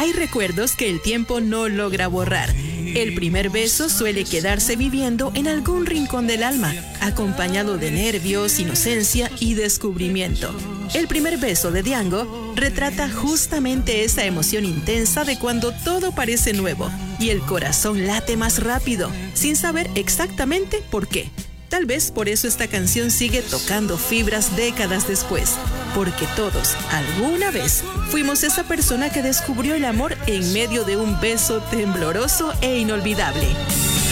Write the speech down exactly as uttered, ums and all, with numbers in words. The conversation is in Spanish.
Hay recuerdos que el tiempo no logra borrar. El primer beso suele quedarse viviendo en algún rincón del alma, acompañado de nervios, inocencia y descubrimiento. El primer beso de Django retrata justamente esa emoción intensa de cuando todo parece nuevo y el corazón late más rápido, sin saber exactamente por qué. Tal vez por eso esta canción sigue tocando fibras décadas después, porque todos, alguna vez, fuimos esa persona que descubrió el amor en medio de un beso tembloroso e inolvidable.